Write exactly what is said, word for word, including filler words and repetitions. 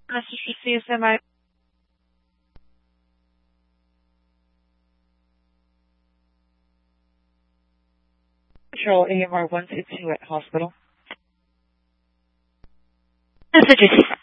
Massachusetts C S M I. Control A M R one two two at hospital. Messages.